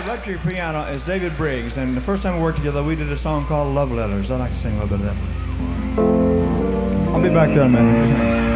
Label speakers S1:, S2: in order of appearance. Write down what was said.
S1: electric piano is David Briggs, and the first time we worked together, we did a song called Love Letters. I'd like to sing a little bit of that. I'll be back there in a minute.